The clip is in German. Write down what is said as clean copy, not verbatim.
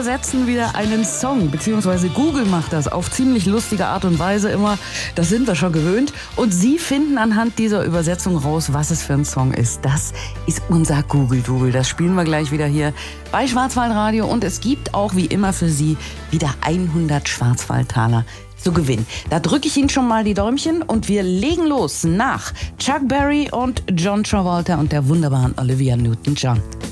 übersetzen wieder einen Song, beziehungsweise Google macht das auf ziemlich lustige Art und Weise immer. Das sind wir schon gewöhnt. Und Sie finden anhand dieser Übersetzung raus, was es für ein Song ist. Das ist unser Google-Double. Das spielen wir gleich wieder hier bei Schwarzwaldradio. Und es gibt auch wie immer für Sie wieder 100 Schwarzwaldtaler zu gewinnen. Da drücke ich Ihnen schon mal die Däumchen und wir legen los nach Chuck Berry und John Travolta und der wunderbaren Olivia Newton-John.